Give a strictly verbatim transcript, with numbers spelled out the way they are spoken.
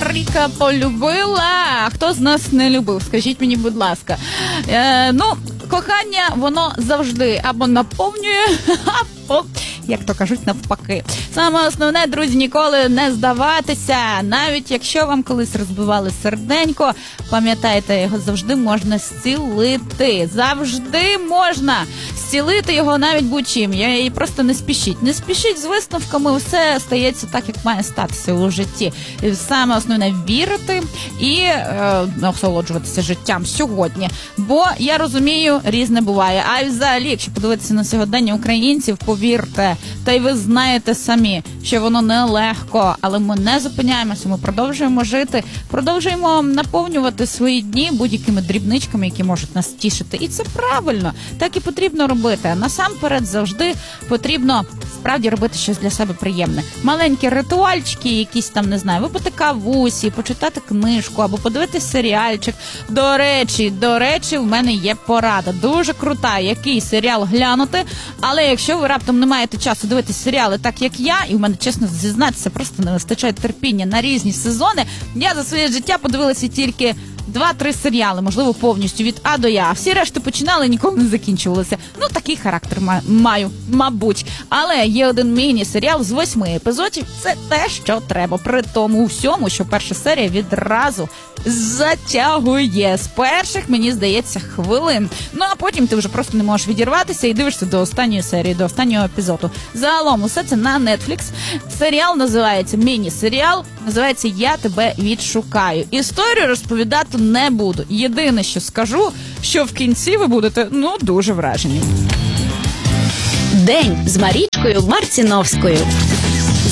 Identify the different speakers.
Speaker 1: Маріка полюбила. Хто з нас не любив? Скажіть мені, будь ласка. Е, ну, кохання, воно завжди або наповнює, або, як то кажуть, навпаки. Саме основне, друзі, ніколи не здаватися. Навіть якщо вам колись розбивали серденько, пам'ятайте, його завжди можна зцілити. Завжди можна зцілити його навіть будь-чим. І просто не спішіть. Не спішіть з висновками, все стається так, як має статися у житті. І саме основне – вірити і е, насолоджуватися життям сьогодні. Бо, я розумію, різне буває. А взагалі, якщо подивитися на сьогодення українців, повірте, та й ви знаєте самі, що воно нелегко, але ми не зупиняємося, ми продовжуємо жити, продовжуємо наповнювати свої дні будь-якими дрібничками, які можуть нас тішити. І це правильно, так і потрібно робити. А насамперед завжди потрібно справді робити щось для себе приємне. Маленькі ритуальчики, якісь там, не знаю, випити кавусі, почитати книжку або подивитись серіальчик. До речі, до речі, в мене є порада. Дуже крута, який серіал глянути, але якщо ви раптом не маєте часу дивитися серіали так, як я, і в мене, чесно зізнатися, просто не вистачає терпіння на різні сезони, я за своє життя подивилася тільки два-три серіали, можливо, повністю від А до Я. А всі решти починали і ніколи не закінчувалися. Ну, такий характер маю, мабуть. Але є один міні-серіал з восьми епізодів. Це те, що треба. При тому всьому, що перша серія відразу затягує. З перших, мені здається, хвилин. Ну, а потім ти вже просто не можеш відірватися і дивишся до останньої серії, до останнього епізоду. Загалом, усе це на Netflix. Серіал називається, міні-серіал, називається «Я тебе відшукаю». Історію розповідати не буду. Єдине, що скажу, що в кінці ви будете, ну, дуже вражені.
Speaker 2: День з Марічкою Марціновською.